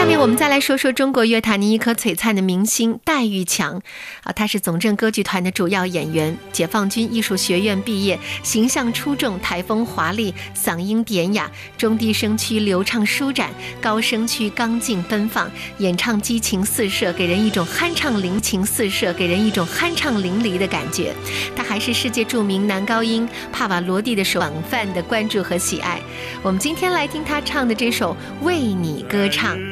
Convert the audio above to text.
下面我们再来说说中国乐坛的一颗璀璨的明星戴玉强他是总政歌剧团的主要演员，解放军艺术学院毕业，形象出众，台风华丽，嗓音典雅，中低声区流畅舒展，高声区刚劲奔放，演唱激情四射，给人一种酣畅淋漓的感觉。他还是世界著名男高音帕瓦罗蒂的广泛的关注和喜爱。我们今天来听他唱的这首《为你歌唱》。